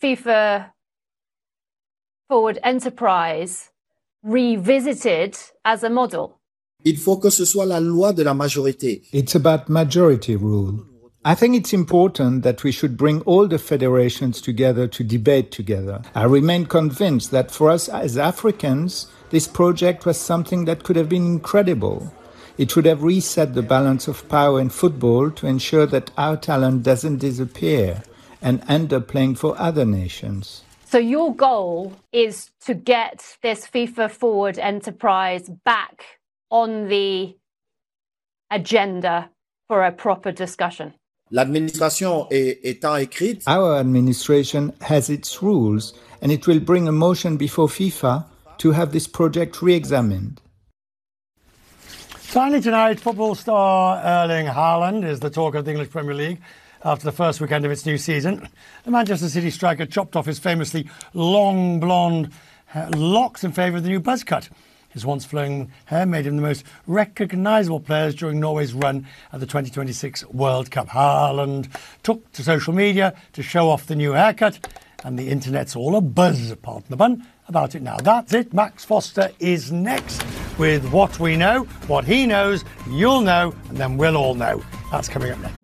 FIFA Forward Enterprise revisited as a model? Il faut que ce soit la loi de la majorité. It's about majority rule. I think it's important that we should bring all the federations together to debate together. I remain convinced that for us as Africans, this project was something that could have been incredible. It would have reset the balance of power in football to ensure that our talent doesn't disappear and end up playing for other nations. So your goal is to get this FIFA Forward Enterprise back on the agenda for a proper discussion? L'administration étant écrite. Our administration has its rules, and it will bring a motion before FIFA to have this project re-examined. Finally tonight, football star Erling Haaland is the talk of the English Premier League after the first weekend of its new season. The Manchester City striker chopped off his famously long blonde locks in favour of the new buzz cut. His once flowing hair made him the most recognisable players during Norway's run at the 2026 World Cup. Haaland took to social media to show off the new haircut, and the internet's all abuzz, pardon the pun, about it now. That's it. Max Foster is next with What We Know. What he knows, you'll know, and then we'll all know. That's coming up next.